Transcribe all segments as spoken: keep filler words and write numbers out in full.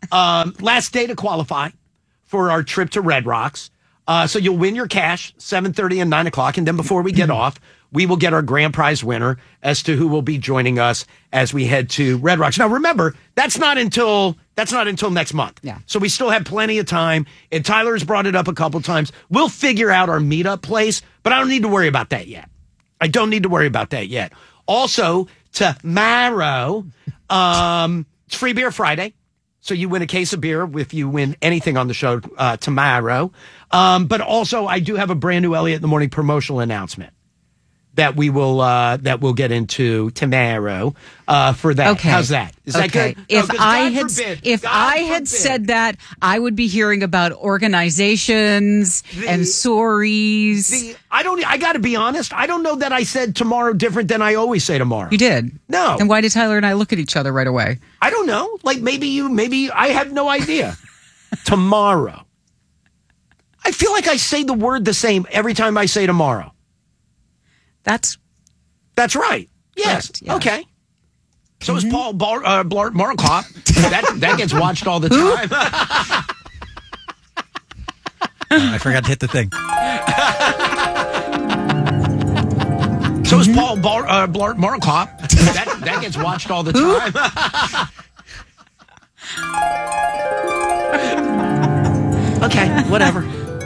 Um, last day to qualify for our trip to Red Rocks. Uh, so you'll win your cash seven thirty and nine o'clock. And then before we get off, we will get our grand prize winner as to who will be joining us as we head to Red Rocks. Now, remember, that's not until that's not until next month. Yeah. So we still have plenty of time. And Tyler's brought it up a couple times. We'll figure out our meetup place, but I don't need to worry about that yet. I don't need to worry about that yet. Also, tomorrow, um, it's Free Beer Friday. So you win a case of beer if you win anything on the show uh, tomorrow. Um, but also, I do have a brand new Elliot in the Morning promotional announcement that we will uh, that we'll get into tomorrow uh, for that. Okay. How's that? Is okay. that good? If no, I God had forbid, if God I had forbid. said that, I would be hearing about organizations The- and sorries. The, I don't. I got to be honest. I don't know that I said tomorrow different than I always say tomorrow. You did. No. Then why did Tyler and I look at each other right away? I don't know. Like maybe you. Maybe I have no idea. Tomorrow. I feel like I say the word the same every time I say tomorrow. That's That's right. Yes. Correct, yes. Okay. So is Paul Bar- uh, Blart Markop. that that gets watched all the time. Oh, I forgot to hit the thing. So is Paul Bar- uh, Blart Markop. that that gets watched all the time. Okay, whatever.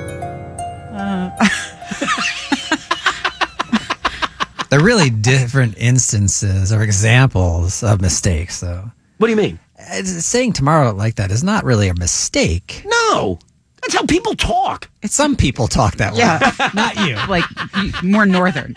They're really different instances or examples of mistakes, though. What do you mean? It's- Saying tomorrow like that is not really a mistake. No. That's how people talk. Some people talk that way. Yeah. Not you. like more northern.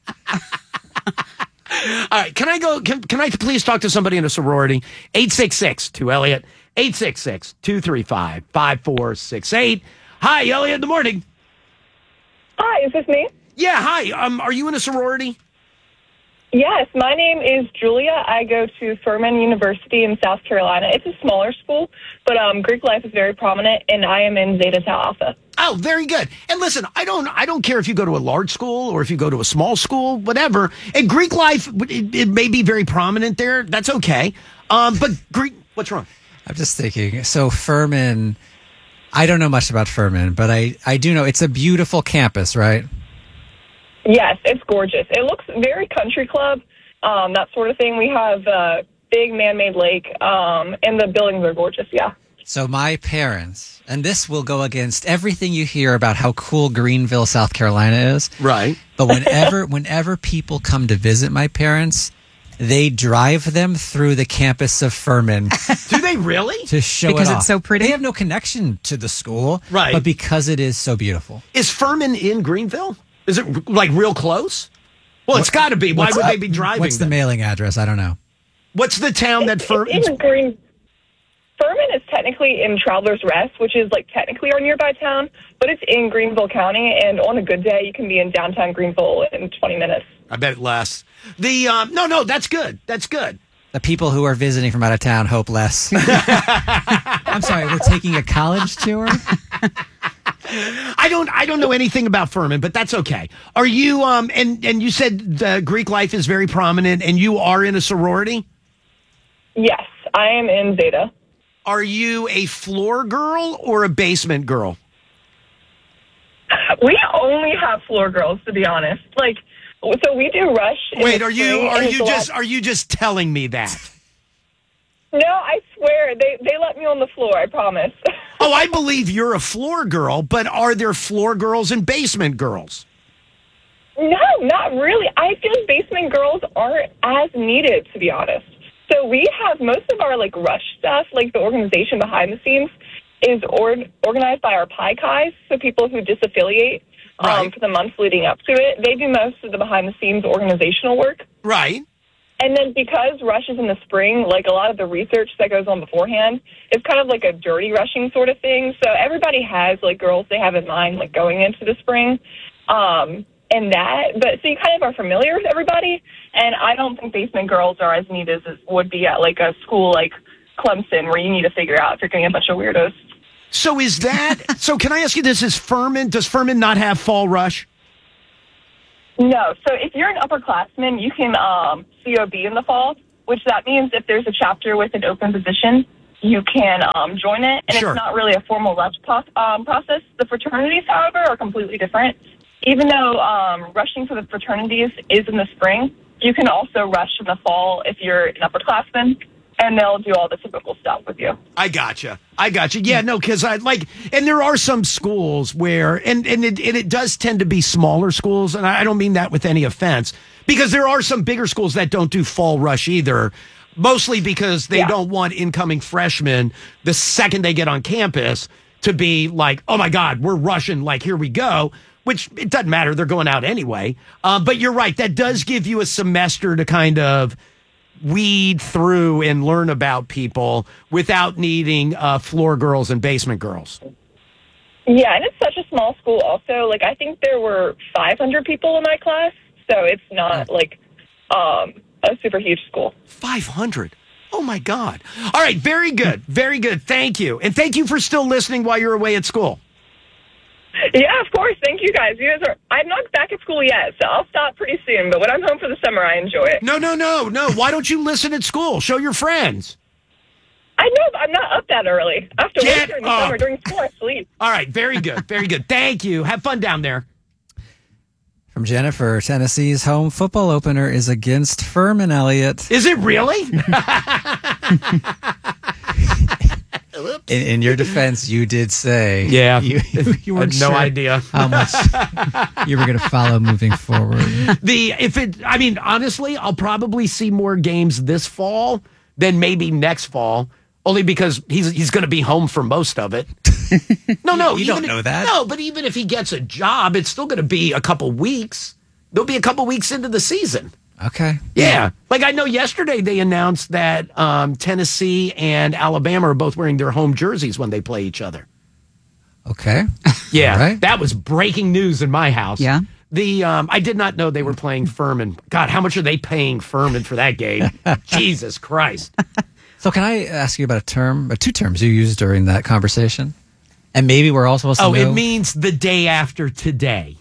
All right, can I go? Can, can I please talk to somebody in a sorority? eight six six two Elliot, eight six six two three five five four six eight. Hi, Elliot in the Morning. Hi, is this me? Yeah, hi. Um, are you in a sorority? Yes, my name is Julia. I go to Furman University in South Carolina. It's a smaller school, but um, Greek life is very prominent, and I am in Zeta Tau Alpha. Oh, very good. And listen, I don't, I don't care if you go to a large school or if you go to a small school, whatever. And Greek life, it, it may be very prominent there. That's okay. Um, but Greek, what's wrong? I'm just thinking. So Furman, I don't know much about Furman, but I, I do know it's a beautiful campus, right? Yes, it's gorgeous. It looks very country club, um, that sort of thing. We have a big man-made lake, um, and the buildings are gorgeous, yeah. So my parents, and this will go against everything you hear about how cool Greenville, South Carolina is. Right. But whenever whenever people come to visit my parents, they drive them through the campus of Furman Do they really? to show Because it it's off. so pretty? They have no connection to the school, Right. But because it is so beautiful. Is Furman in Greenville? Is it like real close? Well, it's got to be. Why What's- would they be driving? What's the then? mailing address? I don't know. What's the town that Furman? It's in Green. Furman is technically in Travelers Rest, which is like technically our nearby town, but it's in Greenville County, and on a good day, you can be in downtown Greenville in twenty minutes. I bet less. The um, no, no, that's good. That's good. The people who are visiting from out of town hope less. I'm sorry, we're taking a college tour? I don't. I don't know anything about Furman, but that's okay. Are you? Um, and and you said the Greek life is very prominent, and you are in a sorority. Yes, I am in Zeta. Are you a floor girl or a basement girl? We only have floor girls, to be honest. Like, so we do Rush. in Wait, the are you? spring, Are and it's you a lot- just? Are you just telling me that? No, I swear they they let me on the floor. I promise. Oh, I believe you're a floor girl, but are there floor girls and basement girls? No, not really. I feel basement girls aren't as needed, to be honest. So we have most of our like Rush stuff, like the organization behind the scenes, is or- organized by our Pi Kais, so people who disaffiliate um, Right. for the months leading up to it. They do most of the behind the scenes organizational work. Right. And then because Rush is in the spring, like a lot of the research that goes on beforehand is kind of like a dirty rushing sort of thing. So everybody has like girls they have in mind, like going into the spring. Um, and that, but so you kind of are familiar with everybody. And I don't think basement girls are as neat as it would be at like a school like Clemson where you need to figure out if you're getting a bunch of weirdos. So is that? So can I ask you this? Is Furman? Does Furman not have fall rush? No. So if you're an upperclassman, you can um, C O B in the fall, which that means if there's a chapter with an open position, you can um, join it, and Sure. it's not really a formal rush pro- um, process. The fraternities, however, are completely different. Even though um, rushing for the fraternities is in the spring, you can also rush in the fall if you're an upperclassman, and they'll do all the typical stuff with you. I gotcha. I gotcha. Yeah, no, because I like, and there are some schools where, and and it, and it does tend to be smaller schools, and I don't mean that with any offense, because there are some bigger schools that don't do fall rush either, mostly because they Yeah. don't want incoming freshmen the second they get on campus to be like, oh my God, we're rushing, like, here we go. Which it doesn't matter. They're going out anyway. Uh, but you're right. That does give you a semester to kind of weed through and learn about people without needing uh, floor girls and basement girls. Yeah, and it's such a small school also. Like, I think there were five hundred people in my class, so it's not, like, um, a super huge school. five hundred. Oh, my God. All right. Very good. Very good. Thank you. And thank you for still listening while you're away at school. Yeah, of course. Thank you guys. You guys are. I'm not back at school yet, so I'll stop pretty soon. But when I'm home for the summer, I enjoy it. No, no, no, no. Why don't you listen at school? Show your friends. I know, but I'm not up that early. I have to Get work during the up. summer. During school, I sleep. All right. Very good. Very good. Thank you. Have fun down there. From Jennifer, Tennessee's home football opener is against Furman, Elliott. Is it really? In, in your defense, you did say, Yeah. you, you I weren't had no sure idea. how much you were going to follow moving forward. The if it, I mean, honestly, I'll probably see more games this fall than maybe next fall, only because he's he's going to be home for most of it. No, no, You don't even know if- that. No, but even if he gets a job, it's still going to be a couple weeks. There'll be a couple weeks into the season. Okay. Yeah. Like I know yesterday they announced that um, Tennessee and Alabama are both wearing their home jerseys when they play each other. Okay. Yeah. All right. That was breaking news in my house. Yeah. The um, I did not know they were playing Furman. God, how much are they paying Furman for that game? Jesus Christ. So can I ask you about a term, uh, two terms you used during that conversation? And maybe we're all supposed to Oh, know. it means the day after today.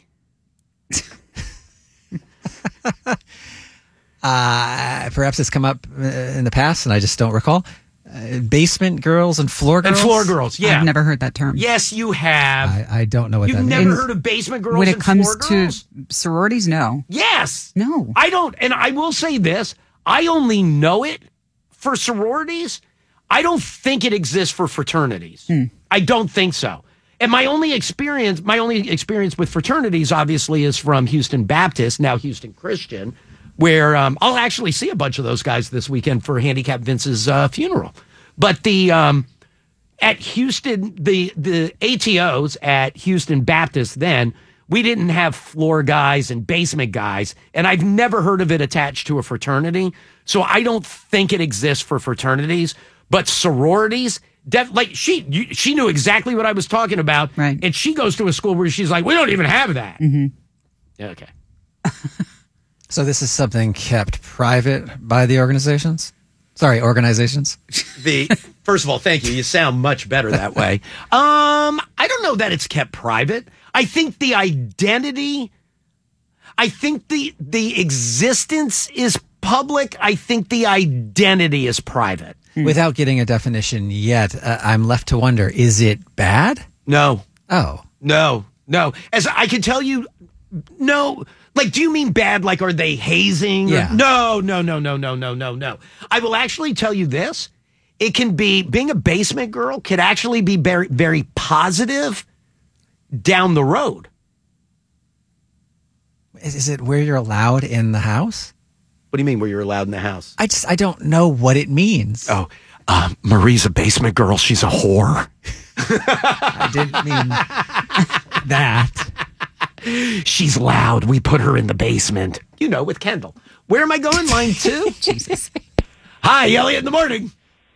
Uh, perhaps it's come up uh, in the past and I just don't recall. Uh, basement girls and floor girls? And floor girls, yeah. I've never heard that term. Yes, you have. I, I don't know what You've that never means. heard of basement girls When it and comes floor to girls? sororities, no. Yes. No. I don't, and I will say this, I only know it for sororities. I don't think it exists for fraternities. I don't think so. And my only experience, my only experience with fraternities, obviously, is from Houston Baptist, now Houston Christian, where um, I'll actually see a bunch of those guys this weekend for Handicap Vince's uh, funeral. But the um, at Houston, the the A T Os at Houston Baptist, then we didn't have floor guys and basement guys, and I've never heard of it attached to a fraternity. So I don't think it exists for fraternities, but sororities. Def, like she, you, she knew exactly what I was talking about, Right. and she goes to a school where she's like, "We don't even have that." Mm-hmm. Okay. So this is something kept private by the organizations? Sorry, organizations. The first of all, thank you. You sound much better that way. Um, I don't know that it's kept private. I think the identity, I think the the existence is public. I think the identity is private. Without getting a definition yet, uh, I'm left to wonder, is it bad? No, Oh. no, no. As I can tell you, no. Like, do you mean bad? Like, are they hazing? Or- Yeah. No, no, no, no, no, no, no, no. I will actually tell you this. It can be, being a basement girl could actually be very, very positive down the road. Is, is it where you're allowed in the house? What do you mean where you're allowed in the house? I just, I don't know what it means. Oh, uh, Marie's a basement girl. She's a whore. I didn't mean that. She's loud. We put her in the basement. You know, with Kendall. Where am I going? Line two? Jesus. Hi, Elliot in the morning.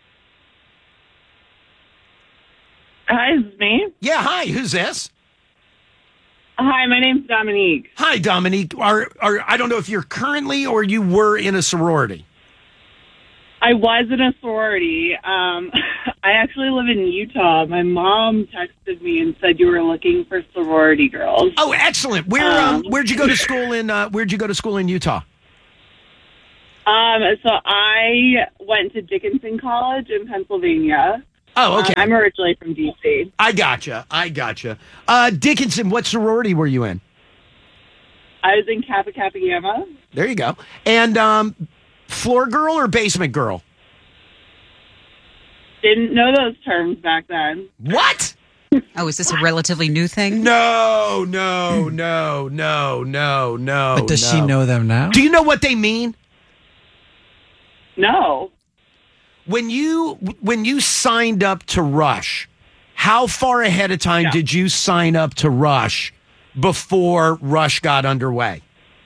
Hi, this is me. Yeah, hi. Who's this? Hi, my name's Dominique. Hi, Dominique. Are, are, I don't know if you're currently or you were in a sorority. I was in a sorority. Um, I actually live in Utah. My mom texted me and said you were looking for sorority girls. Oh, excellent. Where um, Um, where'd you go to school in uh, Where'd you go to school in Utah? Um, so I went to Dickinson College in Pennsylvania. Oh, okay. Uh, I'm originally from D C. I gotcha. I gotcha. Uh, Dickinson, what sorority were you in? I was in Kappa Kappa Gamma. There you go. And um, floor girl or basement girl? Didn't know those terms back then. What? Oh, is this a relatively new thing? No, no, no, no, no, no. But does no. she know them now? Do you know what they mean? No. When you when you signed up to Rush, how far ahead of time Yeah. did you sign up to Rush before Rush got underway?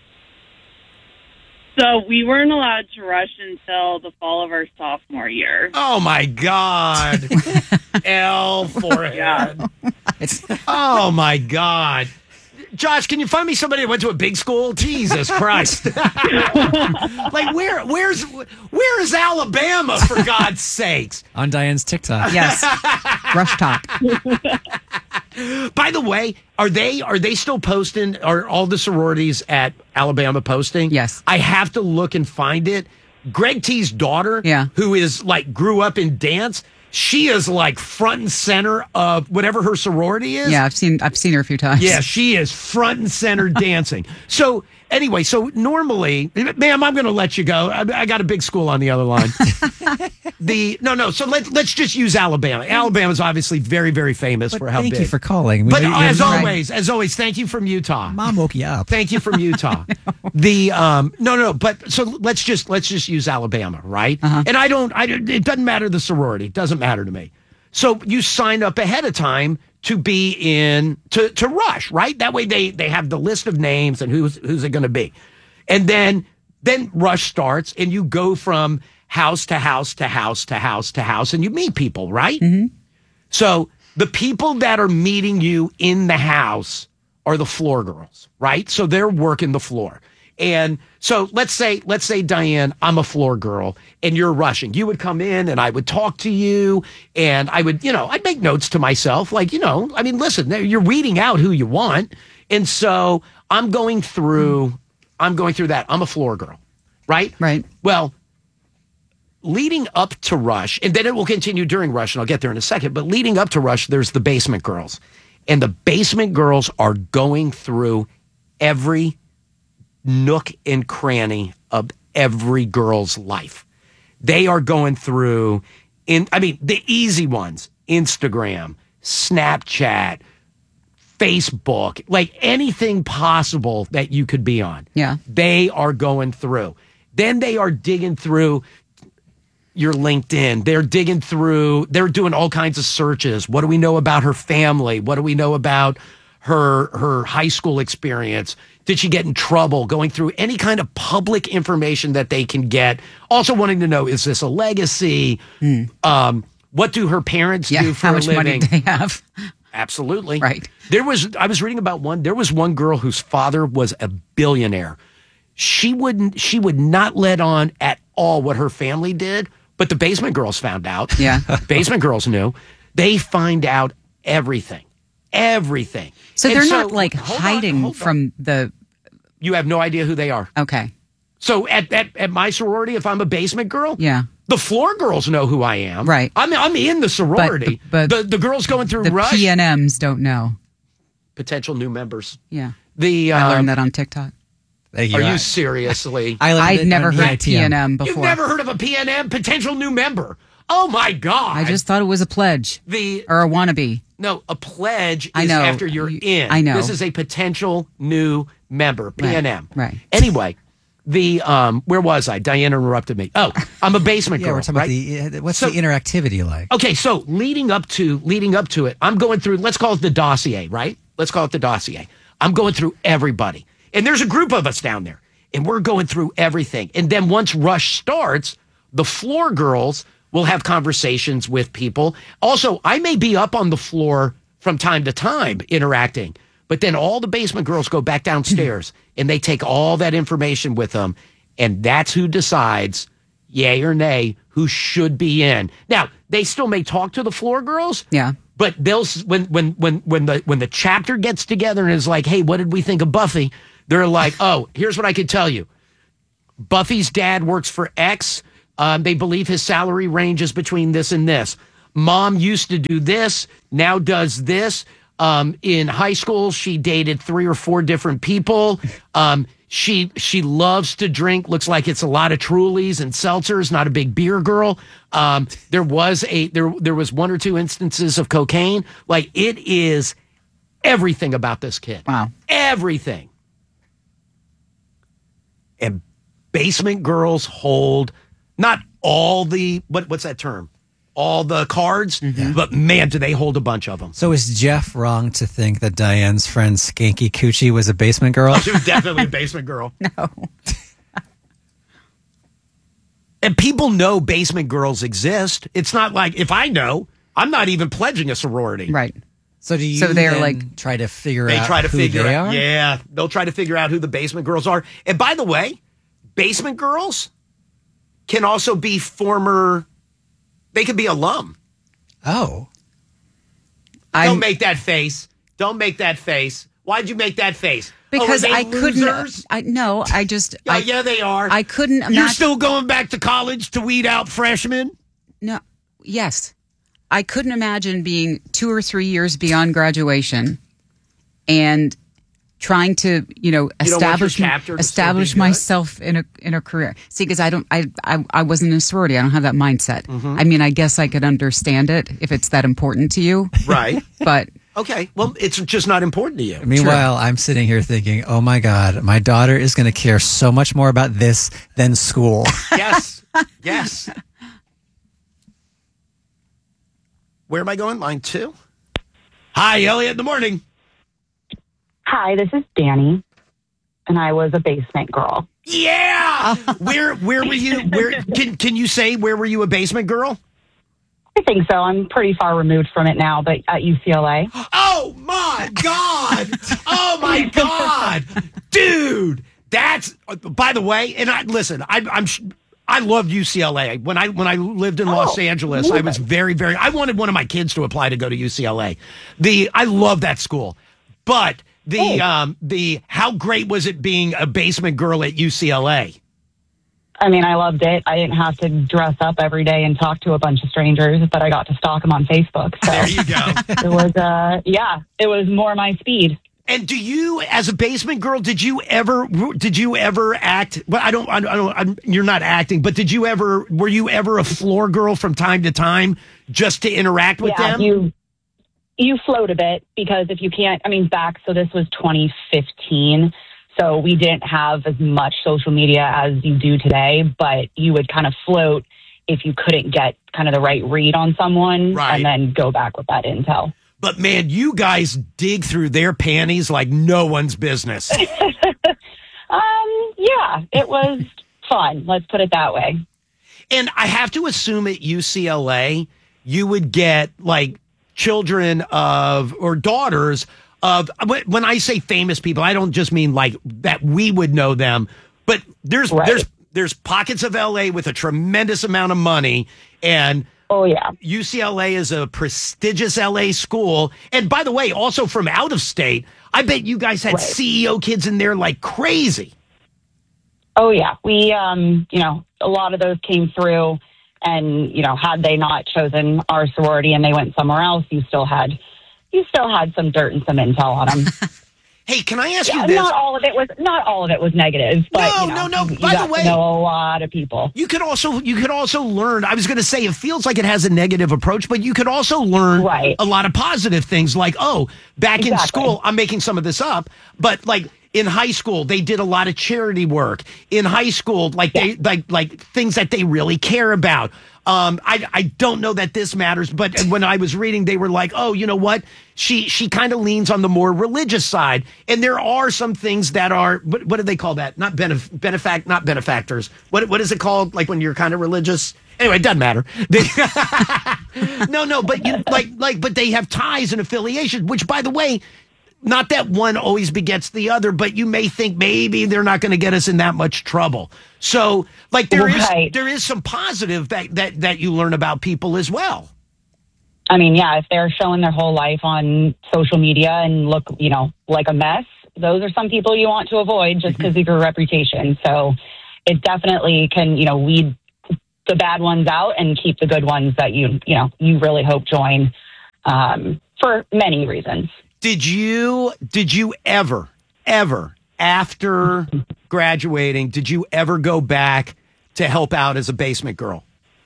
So we weren't allowed to rush until the fall of our sophomore year. Oh my God. L forehead. Yeah. It's, Oh my God. Josh, can you find me somebody that went to a big school? Jesus Christ. Like where where's where is Alabama, for God's sakes? on Diane's TikTok. Yes. Rush talk. By the way, are they are they still posting? Are all the sororities at Alabama posting? Yes. I have to look and find it. Greg T's daughter, Yeah. who is like grew up in dance, she is like front and center of whatever her sorority is. Yeah, I've seen I've seen her a few times. Yeah, she is front and center dancing. So anyway, so normally, ma'am, I'm going to let you go. I, I got a big school on the other line. the no, no. So let let's just use Alabama. Alabama's obviously very, very famous But for how thank big. you for calling. We but know you- as Right. always, as always, thank you from Utah. Mom woke you up. Thank you from Utah. the um no no but so let's just let's just use Alabama, right? And I don't I don't- it doesn't matter the sorority. It doesn't matter to me. So you sign up ahead of time to be in to to Rush, right? That way they they have the list of names and who's who's it going to be. And then then Rush starts and you go from house to house to house to house to house and you meet people, right? So the people that are meeting you in the house are the floor girls, right? So they're working the floor. And so let's say, let's say, Diane, I'm a floor girl and you're rushing. You would come in and I would talk to you and I would, you know, I'd make notes to myself. Like, you know, I mean, listen, you're weeding out who you want. And so I'm going through, I'm going through that. I'm a floor girl, right? Right. Well, leading up to Rush, and then it will continue during Rush, and I'll get there in a second, but leading up to Rush, there's the basement girls. And the basement girls are going through every nook and cranny of every girl's life. They are going through, in I mean, the easy ones, Instagram, Snapchat, Facebook, like anything possible that you could be on. Yeah. They are going through. Then they are digging through your LinkedIn. They're digging through, they're doing all kinds of searches. What do we know about her family? What do we know about her her high school experience? Did she get in trouble? Going through any kind of public information that they can get. Also wanting to know, is this a legacy? Um, what do her parents Yeah. do for How a much living? money do they have? Absolutely. Right. There was, I was reading about one, there was one girl whose father was a billionaire. She wouldn't, she would not let on at all what her family did, but the basement girls found out. Yeah. Basement girls knew. They find out everything. Everything. So And they're not like hold on, hiding hold on. from the. You have no idea who they are. Okay. So at, at, at my sorority, if I'm a basement girl, Yeah. the floor girls know who I am. Right. I'm, I'm in the sorority. but the, the girls going through The Rush, P N Ms don't know. potential new members. Yeah. The I um, learned that on TikTok. There you Are are. you seriously? I learned I'd it never on heard E I T P M. N M before. You've never heard of a P N M, potential new member? Oh my God! I just thought it was a pledge the or a wannabe. no a pledge is I know. after you're You- in. I know. This is a potential new member. P N M. Right, right. Anyway, the um, where was I? Diana interrupted me. Oh, I'm a basement Yeah, girl. we're talking right? about the uh, what's So- the interactivity like? Okay, so leading up to leading up to it, I'm going through. Let's call it the dossier, right? Let's call it the dossier. I'm going through everybody, and there's a group of us down there, and we're going through everything. And then once Rush starts, the floor girls will have conversations with people. Also, I may be up on the floor from time to time interacting, but then all the basement girls go back downstairs, and they take all that information with them, and that's who decides, yay or nay, who should be in. Now, they still may talk to the floor girls. Yeah. But they'll when when when when the when the chapter gets together and is like, hey, what did we think of Buffy? They're like, oh, here's what I could tell you. Buffy's dad works for X. Um, they believe his salary ranges between this and this. Mom used to do this, now does this. Um, in high school, she dated three or four different people. Um, she she loves to drink. Looks like it's a lot of Trulies and seltzers. Not a big beer girl. Um, there was a there there was one or two instances of cocaine. Like, it is everything about this kid. Wow. Everything. And basement girls hold not all the what what's that term? All the cards, Mm-hmm. but man, do they hold a bunch of them. So is Jeff wrong to think that Diane's friend Skanky Coochie was a basement girl? She was definitely a basement girl. No. And people know basement girls exist. It's not like, if I know, I'm not even pledging a sorority. Right. So do you So they're then like- try to figure They out try to who figure they out. are? Yeah, they'll try to figure out who the basement girls are. And by the way, basement girls can also be former, they could be alum. Oh. I'm, Don't make that face. Don't make that face. Why'd you make that face? because oh, are they I couldn't. losers? I no. I just. Yeah, I, yeah, they are. I couldn't imagine. You're still going back to college to weed out freshmen? No. Yes. I couldn't imagine being two or three years beyond graduation and trying to, you know, You don't want your establish chapter to still establish be good? myself in a in a career. See, because I don't, I, I I wasn't in a sorority. I don't have that mindset. Mm-hmm. I mean, I guess I could understand it if it's that important to you, Right. but Okay. Well, it's just not important to you. Meanwhile, I'm sitting here thinking, oh my God, my daughter is going to care so much more about this than school. Yes. Yes. Where am I going? Line two? Hi, Elliot in the morning. Hi, this is Danny, and I was a basement girl. Yeah. where where were you? Where can can you say where were you a basement girl? I think so. I'm pretty far removed from it now, but at U C L A. Oh my God. Oh my God. Dude, that's by the way, and I listen, I I'm I loved U C L A. When I when I lived in Los Oh, Angeles, I was very, very I wanted one of my kids to apply to go to U C L A. The I love that school. But the Oh. um the how great was it being a basement girl at U C L A? I mean, I loved it. I didn't have to dress up every day and talk to a bunch of strangers, but I got to stalk them on Facebook. So There you go. it was, uh, yeah, it was more my speed. And do you, as a basement girl, did you ever, did you ever act? Well, I don't, I don't, I don't I'm, you're not acting, but did you ever, were you ever a floor girl from time to time just to interact with yeah, them? you you float a bit because if you can't, I mean, back, so this was twenty fifteen. So we didn't have as much social media as you do today, but you would kind of float if you couldn't get kind of the right read on someone Right. and then go back with that intel. But man, you guys dig through their panties like no one's business. Um, yeah, it was fun. Let's put it that way. And I have to assume at U C L A, you would get like children of, or daughters of, when I say famous people, I don't just mean like that we would know them, but there's, Right. there's, there's pockets of L A with a tremendous amount of money, and Oh, yeah. U C L A is a prestigious L A school. And by the way, also from out of state, I bet you guys had Right. C E O kids in there like crazy. Oh, yeah. We, um, you know, a lot of those came through, and, you know, had they not chosen our sorority and they went somewhere else, you still had, you still had some dirt and some intel on them. Hey, can I ask Yeah, you this? not all of it was, not all of it was negative, but, No, you know, no, no. you By the got to way- know a lot of people. You could also you could also learn. I was going to say it feels like it has a negative approach, but you could also learn Right. a lot of positive things. Like, oh, back in Exactly. school, I'm making some of this up, but like in high school, they did a lot of charity work. In high school, like they like like things that they really care about. Um, I I don't know that this matters, but when I was reading, they were like, oh, you know what? She she kind of leans on the more religious side, and there are some things that are what, what do they call that? Not benef- benefact, not benefactors. What what is it called? Like when you're kind of religious. Anyway, it doesn't matter. They, no, no, but you like like but they have ties and affiliations. Which, by the way, not that one always begets the other, but you may think maybe they're not going to get us in that much trouble. So, like there is Right. there is some positive that, that that you learn about people as well. I mean, yeah, if they're showing their whole life on social media and look, you know, like a mess, those are some people you want to avoid just because of your reputation. So it definitely can, you know, weed the bad ones out and keep the good ones that you, you know, you really hope join um, for many reasons. Did you, did you ever, ever, after graduating, did you ever go back to help out as a basement girl?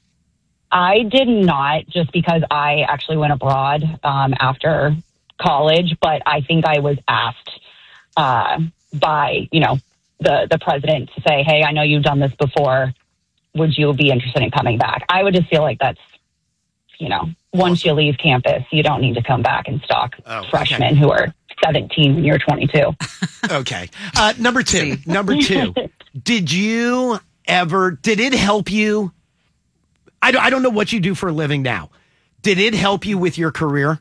I did not, just because I actually went abroad um, after college, but I think I was asked uh, by, you know, the, the president to say, hey, I know you've done this before. Would you be interested in coming back? I would just feel like that's, you know, once you leave campus, you don't need to come back and stalk Oh, okay. freshmen who are seventeen when you're twenty-two. Okay. Uh, number two, number two, did you ever, did it help you? I don't, I don't know what you do for a living now. Did it help you with your career?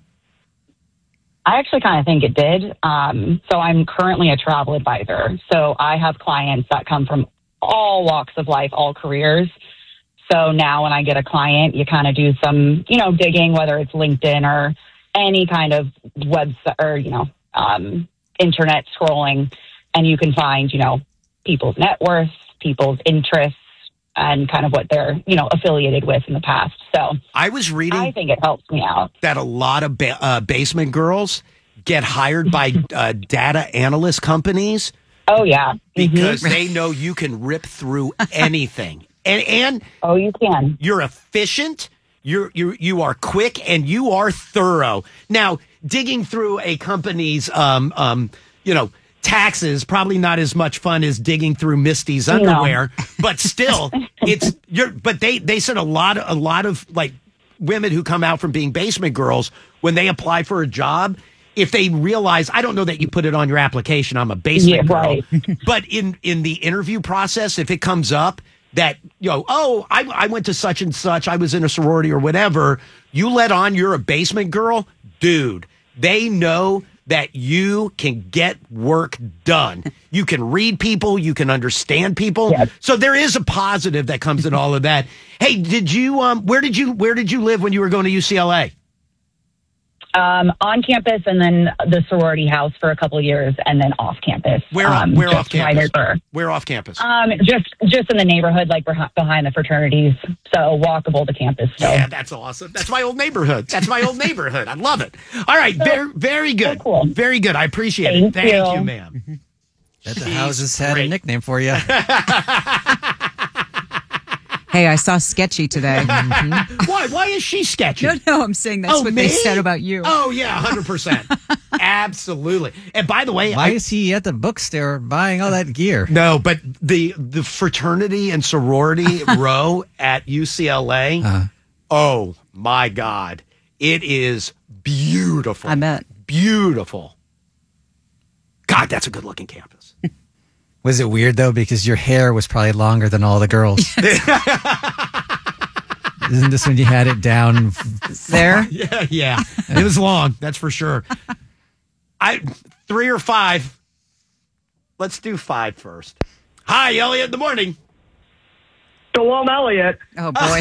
I actually kind of think it did. Um, so I'm currently a travel advisor. So I have clients that come from all walks of life, all careers. So now when I get a client, you kind of do some, you know, digging, whether it's LinkedIn or any kind of website or, you know, um, internet scrolling, and you can find, you know, people's net worth, people's interests, and kind of what they're, you know, affiliated with in the past. So I was reading I think it helps me out. that a lot of ba- uh, basement girls get hired by uh, data analyst companies Oh, yeah. because Mhm. they know you can rip through anything. And, and Oh, you can. you're efficient, you're, you you are quick, and you are thorough. Now, digging through a company's, um, um, you know, taxes, probably not as much fun as digging through Misty's underwear, but still, it's you're. But they they said a lot a lot of like women who come out from being basement girls when they apply for a job. If they realize, I don't know that you put it on your application, I'm a basement Yeah, girl, right. but in in the interview process, if it comes up that, you know, oh, I, I went to such and such, I was in a sorority or whatever, you let on you're a basement girl, dude, they know that you can get work done. You can read people, you can understand people. Yes. So there is a positive that comes in all of that. Hey, did you um where did you where did you live when you were going to U C L A? Um, on campus, and then the sorority house for a couple of years, and then off campus. Where um, where just off campus? right over- Where off campus? Um, just just in the neighborhood, like beh- behind the fraternities, so walkable to campus. So. Yeah, that's awesome. That's my old neighborhood. That's my old neighborhood. I love it. All right, very very good. So cool. Very good. I appreciate Thank it. Thank you, you. ma'am. That the She's houses had great. a nickname for you. Hey, I saw Sketchy today. Why? Why is she sketchy? No, no, I'm saying that's Oh, what me? they said about you. Oh, yeah, one hundred percent. Absolutely. And by the way, Why I, is he at the bookstore buying all that gear? no, but the the fraternity and sorority row at U C L A, Uh-huh. oh, my God. It is beautiful. I bet. Beautiful. God, that's a good-looking campus. Was it weird though because your hair was probably longer than all the girls? Isn't this when you had it down? There. Yeah, yeah. It was long, that's for sure. I three or five. Let's do five first. Hi, Elliot in the morning. Shalom, Elliot. Oh, boy.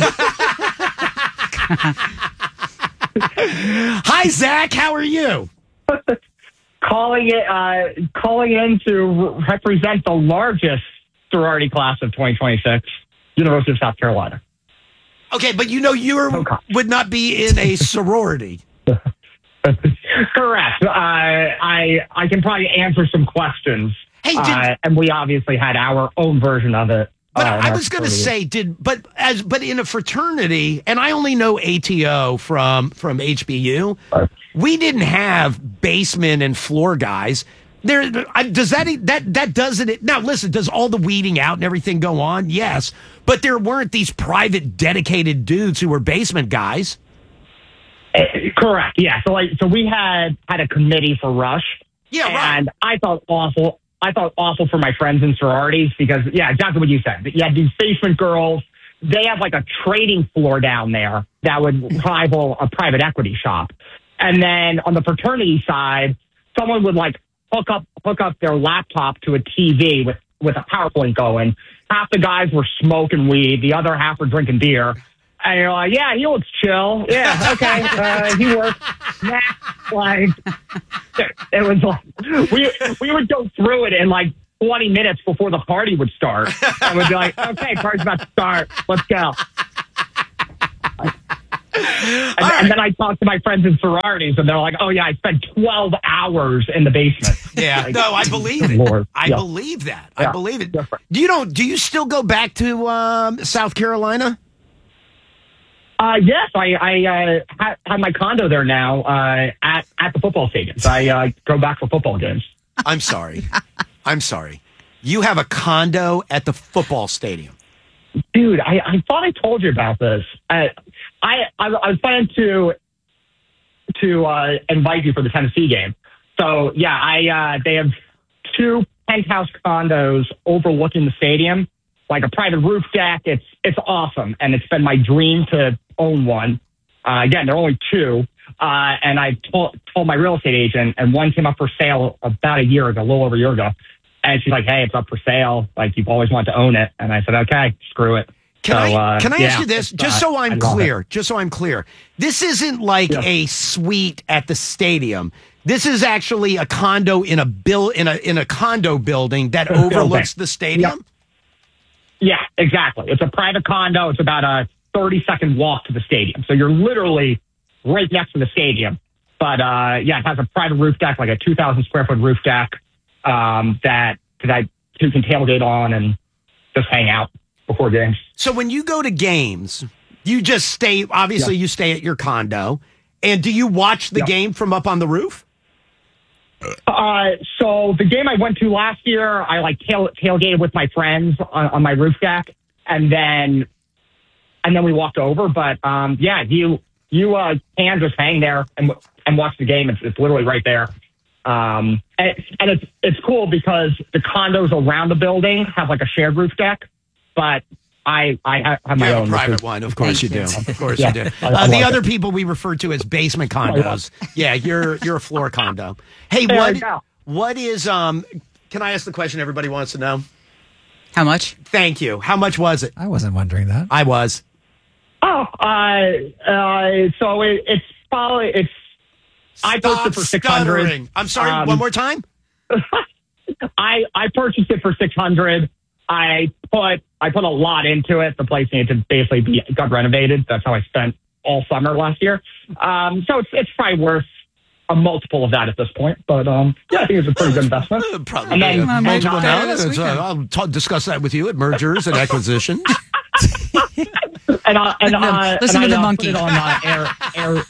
Hi, Zach. How are you? Calling it, uh, calling in to represent the largest sorority class of twenty twenty-six, University of South Carolina. Okay, but you know you Okay. would not be in a sorority. Correct. Uh, I I can probably answer some questions. Hey, did- uh, and we obviously had our own version of it. But uh, in I our was going to sorority. say, did but as but in a fraternity, and I only know A T O from from H B U. Right. We didn't have basement and floor guys. There I- does that that that doesn't now listen. Does all the weeding out and everything go on? Yes, but there weren't these private dedicated dudes who were basement guys. Uh, correct. Yeah. So like, so we had had a committee for Rush. Yeah, right. And I felt awful. I felt awful for my friends in sororities because, yeah, exactly what you said. You had these basement girls. They have like a trading floor down there that would rival a private equity shop. And then on the fraternity side, someone would like hook up hook up their laptop to a T V with, with a PowerPoint going. Half the guys were smoking weed. The other half were drinking beer. And you're like, yeah, he looks chill. Yeah, okay. Uh, he works. Nah, like, it was like, we, we would go through it and like twenty minutes before the party would start. And we'd be like, okay, party's about to start. Let's go. And, right. and then I talked to my friends in sororities, and they're like, "Oh yeah, I spent twelve hours in the basement." Yeah, Like, no, I believe it. Lord. I Yeah. believe that. I Yeah. believe it. Different. Do you don't? Do you still go back to um, South Carolina? Uh, yes, I, I uh, ha- have my condo there now uh, at at the football stadiums. I uh, go back for football games. I'm sorry. I'm sorry. You have a condo at the football stadium. Dude, I, I thought I told you about this. Uh, I, I I was planning to to uh, invite you for the Tennessee game. So yeah, I uh, they have two penthouse condos overlooking the stadium, like a private roof deck. It's it's awesome, and it's been my dream to own one. Uh, again, there are only two, uh, and I told told my real estate agent, and one came up for sale about a year ago, a little over a year ago. And she's like, "Hey, it's up for sale. Like, you've always wanted to own it." And I said, "Okay, screw it." Can So, I uh, can I yeah, ask you this, it's, just uh, so I'm I love clear, it. just so I'm clear? This isn't like Yeah. a suite at the stadium. This is actually a condo in a bill in a in a condo building that A building. overlooks the stadium. Yeah, exactly. It's a private condo. It's about a thirty second walk to the stadium. So you're literally right next to the stadium. But uh, yeah, it has a private roof deck, like a two thousand square foot roof deck um, that that I you can tailgate on and just hang out before games. So when you go to games, you just stay. Obviously, Yeah. you stay at your condo, and do you watch the Yeah. game from up on the roof? Uh, so the game I went to last year, I like tail, tailgated with my friends on, on my roof deck, and then and then we walked over. But um, yeah, you you uh, can just hang there and and watch the game. It's, it's literally right there. Um, and, and it's it's cool because the condos around the building have like a shared roof deck, but I I have, have You my have own a private which is- one, of course you do. Of course Yeah, you do. I- I Uh, the love other it. people we refer to as basement condos. Yeah, you're you're a floor condo. Hey, There what you go. what is um? Can I ask the question everybody wants to know? How much? Thank you. How much was it? I wasn't wondering that. I was. Oh, uh, uh, so it, it's probably it's. I Stop posted for six hundred. stuttering. I'm sorry. Um, one more time. I I purchased it for six hundred. I put I put a lot into it. The place needed to basically be got renovated. That's how I spent all summer last year. Um, so it's it's probably worth a multiple of that at this point. But um, yeah, I think it's a pretty good investment. Uh, Probably And then- uh, I might multiple buy it now. this It's, uh, weekend. I'll ta- discuss that with you at mergers and acquisitions. And uh, and uh, Listen and to I, the uh, monkey. Put it on uh, air air.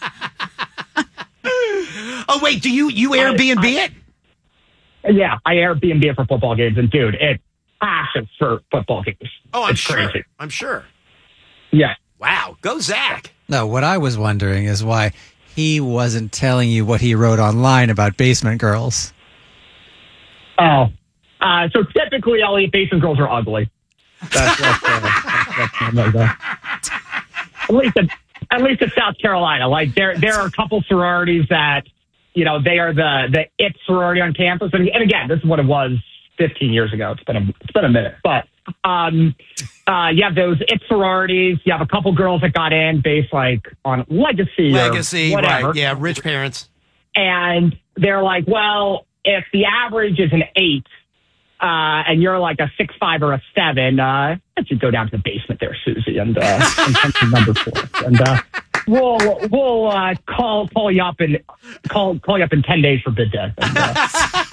Oh wait, do you you Airbnb it? Yeah, I Airbnb it for football games, and dude, it's passion for football games. Oh, I'm it's sure. crazy. I'm sure. Yeah. Wow, go Zach. No, what I was wondering is why he wasn't telling you what he wrote online about basement girls. Oh, uh, so typically, Elliot, basement girls are ugly. That's, that's, uh, that's, that's, uh, at least, in, at least in South Carolina, like there, there are a couple sororities that, you know, they are the the it sorority on campus. And, and again, this is what it was fifteen years ago. It's been a, it's been a minute, but um, uh, you have those it sororities. You have a couple girls that got in based like on legacy, Legacy, or whatever. right? Yeah, rich parents. And they're like, well, if the average is an eight, uh, and you're like a six, five, or a seven, uh, let you go down to the basement there, Susie, and, uh, and come to number four. And, uh, we'll, we'll, uh, call, call you up and call, call you up in ten days for bid day. And, uh,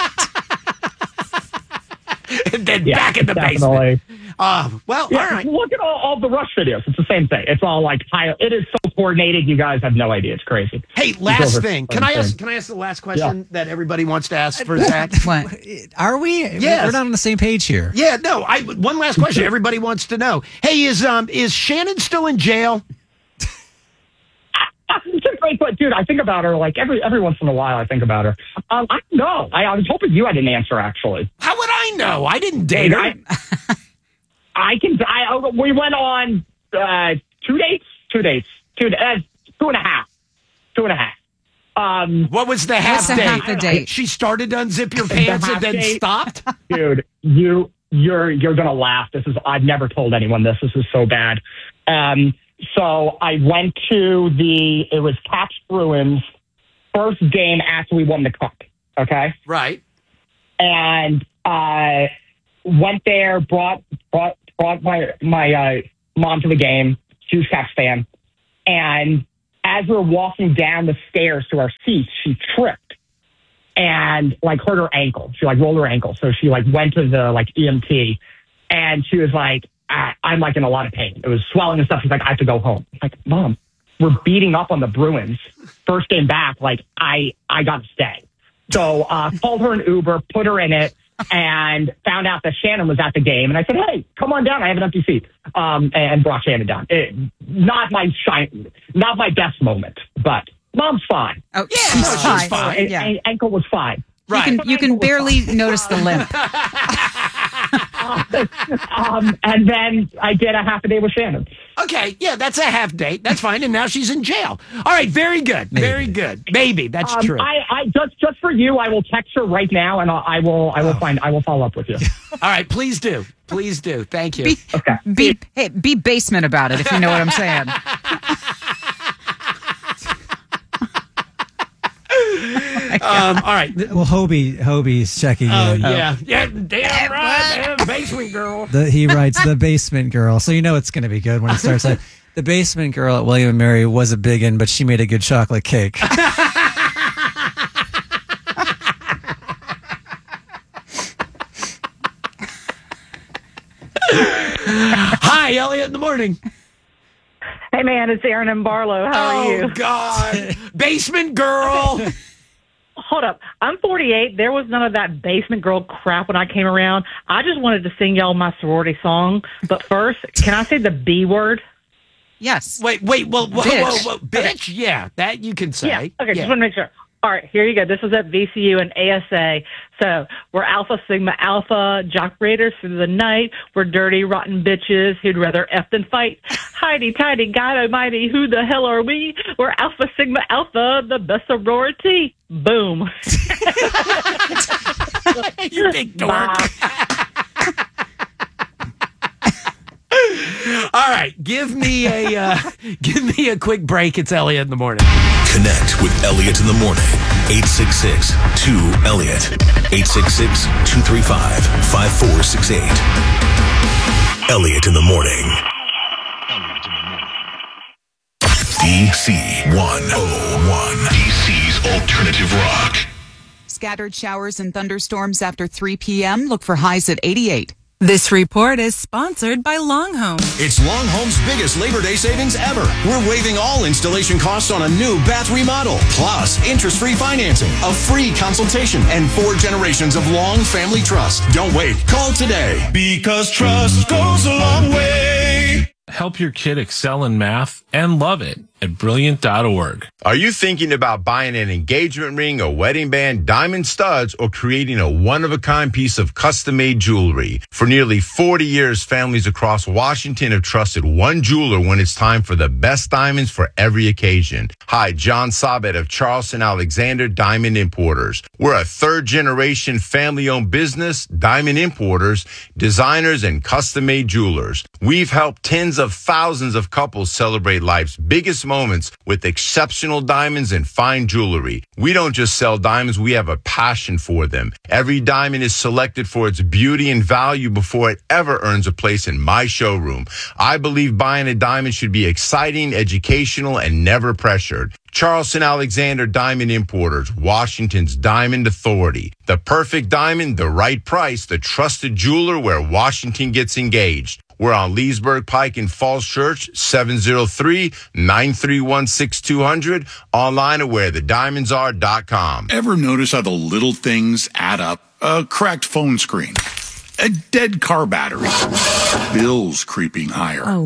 And then yeah, back in the definitely. basement. Uh, well, Yeah, all right. look at all, all the Rush videos. It's the same thing. It's all like high. It is so coordinated. You guys have no idea. It's crazy. Hey, These last girls are thing. fun Can I ask? things. Can I ask the last question that everybody wants to ask for Zach? What? Are we? Yes. We're not on the same page here. Yeah, no. I one last question. Everybody wants to know. Hey, is um is Shannon still in jail? It's a great question, dude. I think about her like every every once in a while. I think about her. Um, I don't know. I, I was hoping you had an answer actually. How would I know? I didn't date her. I, I can. I we went on uh, two dates, two dates, two uh, two and a half, two and a half. Um, What was the half What's the date? half a date? She started to unzip your pants and half then date. stopped. dude, you you're you're gonna laugh. This is I've never told anyone this. This is so bad. Um, so I went to the it was Caps Bruins first game after we won the cup. Okay. Right. And uh, went there, brought brought brought my my uh, mom to the game. She was Caps fan, and as we were walking down the stairs to our seats, she tripped and like hurt her ankle. She like rolled her ankle, so she like went to the like E M T, and she was like, I- "I'm like in a lot of pain. It was swelling and stuff." She's like, "I have to go home." I'm like, Mom, we're beating up on the Bruins. First game back, like I I got to stay. So uh, called her an Uber, put her in it, and found out that Shannon was at the game. And I said, "Hey, come on down. I have an empty seat." Um, and brought Shannon down. It, not my shine, not my best moment, but Mom's fine. Oh, Yeah, she's no, she's fine. fine. A- Yeah. a- ankle was fine. Right. You can, you can barely notice the limp. um, and then I did a half a day with Shannon. Okay, yeah, that's a half date. That's fine. And now she's in jail. All right, very good. Maybe. Very good. Maybe, that's Um, true. I, I just just for you, I will text her right now, and I'll, I will I will find I will follow up with you. All right, please do. Please do. Thank you. Be, Okay. be, hey, be basement about it, if you know what I'm saying. Um, all right. Well, Hobie, Hobie's checking Oh, in. yeah. Yeah, damn right, damn basement girl. The, he writes the basement girl, so you know it's going to be good when it starts. Like, the basement girl at William and Mary was a biggin, but she made a good chocolate cake. Hi, Elliot in the morning. Hey, man, it's Aaron and Barlow. How oh, are you? God. Basement girl. Hold up. I'm forty-eight. There was none of that basement girl crap when I came around. I just wanted to sing y'all my sorority song. But first, can I say the B word? Yes. Wait, wait, whoa, whoa, Bitch. whoa, whoa. Bitch, yeah, that you can say. Yeah. Okay, just want to make sure. All right, here you go. This was at V C U and A S A. So we're Alpha Sigma Alpha, jock raiders through the night. We're dirty, rotten bitches who'd rather F than fight. Heidi, tidy, God almighty, who the hell are we? We're Alpha Sigma Alpha, the best sorority. Boom. You big dork. Bye. All right, give me a uh, give me a quick break. It's Elliot in the morning. Connect with Elliot in the morning. eight six six two Elliot. eight six six two three five five four six eight. Elliot in the morning. D C one oh one. D C's alternative rock. Scattered showers and thunderstorms after three p.m. Look for highs at eighty-eight. This report is sponsored by Longhome. It's Longhome's biggest Labor Day savings ever. We're waiving all installation costs on a new bath remodel, plus interest-free financing, a free consultation, and four generations of long family trust. Don't wait. Call today. Because trust goes a long way. Help your kid excel in math and love it at brilliant dot org. Are you thinking about buying an engagement ring, a wedding band, diamond studs, or creating a one-of-a-kind piece of custom-made jewelry? For nearly forty years, families across Washington have trusted one jeweler when it's time for the best diamonds for every occasion. Hi, John Sabet of Charleston Alexander Diamond Importers. We're a third-generation family-owned business, diamond importers, designers, and custom-made jewelers. We've helped tens of thousands of couples celebrate life's biggest moments with exceptional diamonds and fine jewelry. We don't just sell diamonds, we have a passion for them. Every diamond is selected for its beauty and value before it ever earns a place in my showroom. I believe buying a diamond should be exciting, educational, and never pressured. Charleston Alexander Diamond Importers, Washington's Diamond Authority. The perfect diamond, the right price, the trusted jeweler where Washington gets engaged. We're on Leesburg Pike in Falls Church, seven oh three, nine three one, six two zero zero, online at where the diamonds are dot com. Ever notice how the little things add up? A cracked phone screen, a dead car battery, bills creeping higher. Oh,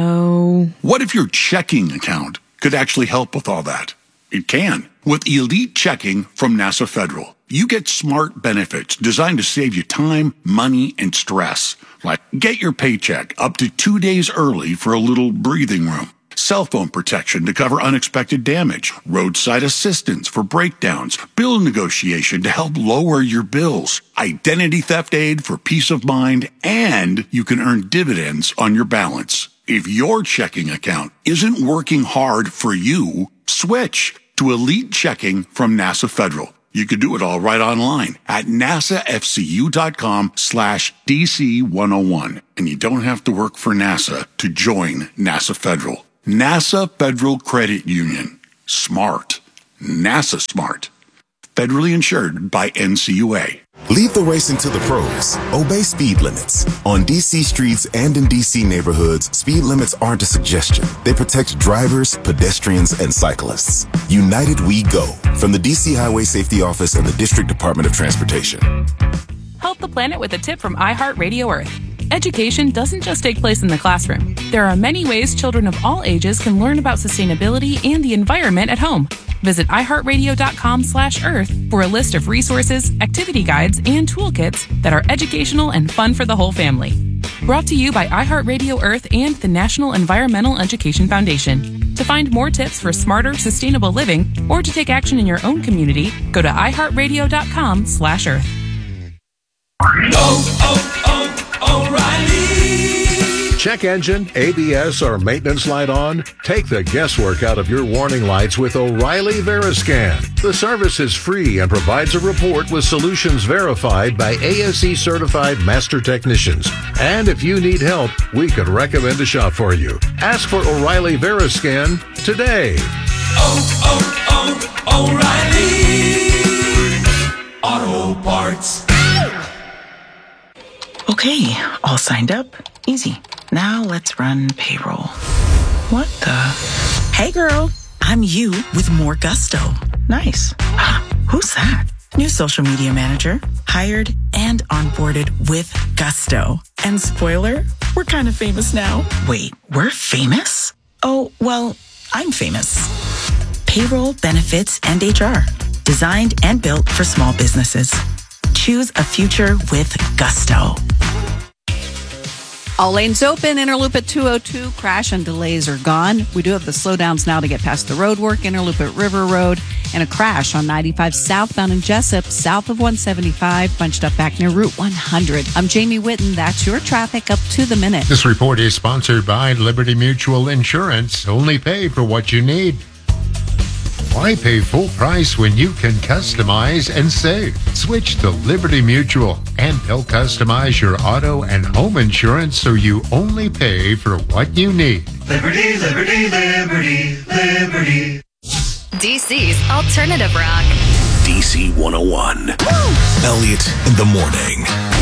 no. What if your checking account could actually help with all that? It can. With Elite Checking from NASA Federal, you get smart benefits designed to save you time, money, and stress. Like get your paycheck up to two days early for a little breathing room. Cell phone protection to cover unexpected damage. Roadside assistance for breakdowns. Bill negotiation to help lower your bills. Identity theft aid for peace of mind. And you can earn dividends on your balance. If your checking account isn't working hard for you, switch to Elite Checking from NASA Federal. You could do it all right online at nasafcu.com slash DC 101. And you don't have to work for NASA to join NASA Federal. NASA Federal Credit Union. Smart. NASA smart. Federally insured by N C U A. Leave the racing to the pros. Obey speed limits. On D C streets and in D C neighborhoods, speed limits aren't a suggestion. They protect drivers, pedestrians, and cyclists. United We Go. From the D C Highway Safety Office and the District Department of Transportation. Help the planet with a tip from iHeartRadio Earth. Education doesn't just take place in the classroom. There are many ways children of all ages can learn about sustainability and the environment at home. Visit iHeartRadio.com slash Earth for a list of resources, activity guides, and toolkits that are educational and fun for the whole family. Brought to you by iHeartRadio Earth and the National Environmental Education Foundation. To find more tips for smarter, sustainable living, or to take action in your own community, go to iHeartRadio.com slash Earth. Oh, oh, oh, O'Reilly. Check engine, A B S, or maintenance light on? Take the guesswork out of your warning lights with O'Reilly Veriscan. The service is free and provides a report with solutions verified by A S E certified master technicians. And if you need help, we could recommend a shop for you. Ask for O'Reilly Veriscan today. Oh, oh, oh, O'Reilly Auto Parts. Okay, all signed up. Easy. Now let's run payroll. What the? Hey girl, I'm you with more gusto. Nice. Who's that? New social media manager. Hired and onboarded with gusto. And spoiler, we're kind of famous now. Wait, we're famous? Oh, well, I'm famous. Payroll, benefits, and H R. Designed and built for small businesses. Choose a future with gusto. All lanes open, Interloop at two oh two. Crash and delays are gone. We do have the slowdowns now to get past the road work, Interloop at River Road, and a crash on ninety-five southbound in Jessup, south of one seventy-five, bunched up back near Route one hundred. I'm Jamie Whitten. That's your traffic up to the minute. This report is sponsored by Liberty Mutual Insurance. Only pay for what you need. Why pay full price when you can customize and save? Switch to Liberty Mutual and they'll customize your auto and home insurance so you only pay for what you need. Liberty, liberty, liberty, liberty. D C's alternative rock. D C one oh one. Woo! Elliot in the morning.